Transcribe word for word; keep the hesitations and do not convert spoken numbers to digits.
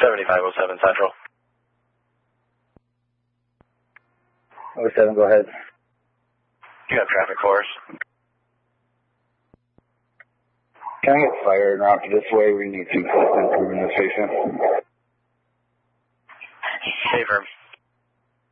seventy-five oh seven Central. oh seven, go ahead. You have traffic for us. Can I get fire and route this way? We need to improve in this station. Hey, firm.